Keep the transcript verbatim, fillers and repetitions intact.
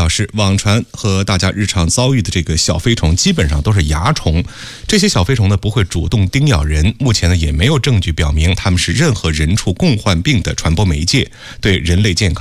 表示，网传和大家日常遭遇的这个小飞虫基本上都是蚜虫，这些小飞虫呢不会主动叮咬人，目前呢也没有证据表明它们是任何人畜共患病的传播媒介，对人类健康